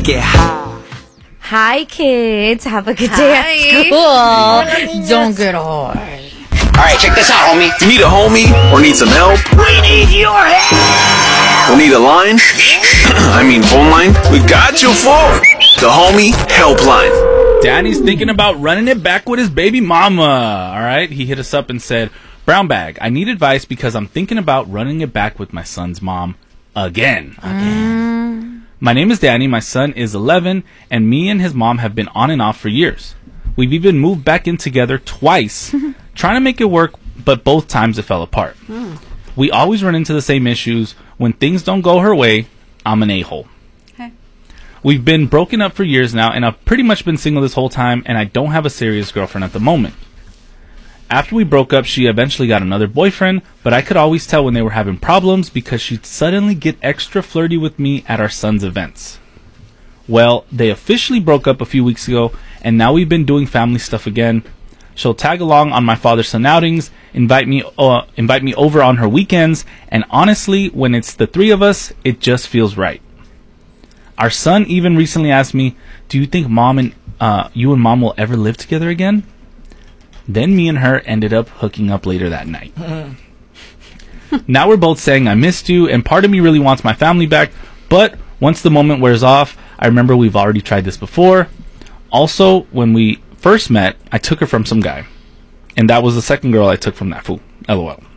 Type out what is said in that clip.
get high. Hi, kids. Have a good day at school. Don't get hard. Alright, check this out, homie. You need a homie or need some help? We need your help! Or need a line? I mean phone line? We got you for the Homie Helpline. Danny's thinking about running it back with his baby mama. All right, he hit us up and said, Brown Bag, I need advice because I'm thinking about running it back with my son's mom again. My name is Danny, my son is 11, and me and his mom have been on and off for years. We've even moved back in together twice, trying to make it work, but both times it fell apart. We always run into the same issues. When things don't go her way, I'm an a-hole. Okay. We've been broken up for years now, and I've pretty much been single this whole time, and I don't have a serious girlfriend at the moment. After we broke up, she eventually got another boyfriend, but I could always tell when they were having problems because she'd suddenly get extra flirty with me at our son's events. Well, they officially broke up a few weeks ago, and now we've been doing family stuff again. She'll tag along on my father-son outings, invite me over on her weekends, and honestly, when it's the three of us, it just feels right. Our son even recently asked me, do you think you and mom will ever live together again? Then me and her ended up hooking up later that night. Now we're both saying I missed you, and part of me really wants my family back, but once the moment wears off, I remember we've already tried this before. Also, when we first met, I took her from some guy. And that was the second girl I took from that fool. LOL.